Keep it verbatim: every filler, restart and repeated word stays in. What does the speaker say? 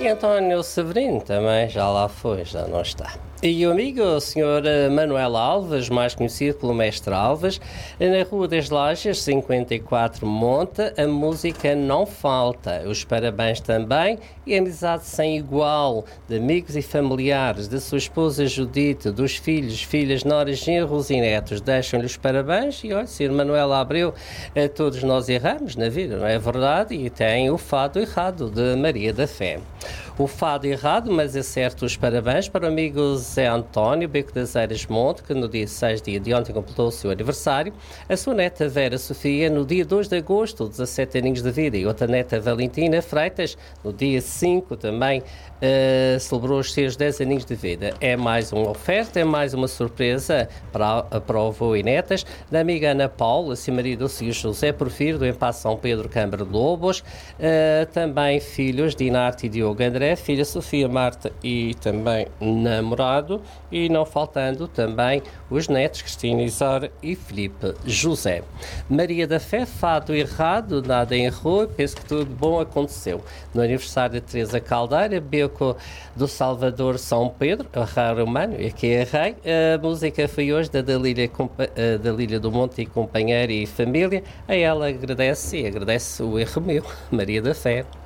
E António Severino também já lá foi, já não está. E o amigo, o senhor Manuel Alves, mais conhecido pelo Mestre Alves, na Rua das Lajes, cinquenta e quatro Monte, a música não falta. Os parabéns também e a amizade sem igual de amigos e familiares, da sua esposa Judite, dos filhos, filhas, noras, genros e netos. Deixam-lhe os parabéns e, olha, senhor Manuel Abreu, a todos nós erramos na vida, não é verdade? E tem o fado errado de Maria da Fé. O fado errado, mas é certo, os parabéns para o amigo Zé António, Beco das Eiras Monte, que no dia seis dia de ontem completou o seu aniversário, a sua neta Vera Sofia no dia dois de agosto, dezassete aninhos de vida, e outra neta Valentina Freitas no dia cinco também uh, celebrou os seus dez aninhos de vida. É mais uma oferta, é mais uma surpresa para, para o avô e netas da amiga Ana Paula, seu marido, o senhor José Porfírio, do Empasse São Pedro Câmara de Lobos, uh, também filhos Dinarte e Diogo André, filha Sofia Marta e também namorado, e não faltando também os netos Cristina Isora e Filipe José. Maria da Fé, fado errado, nada errou, penso que tudo bom aconteceu. No aniversário de Teresa Caldeira, Beco do Salvador São Pedro, o rei romano, e aqui é rei, a música foi hoje da Dalília, Dalília do Monte e companheira e família. A ela agradece e agradece o erro meu, Maria da Fé.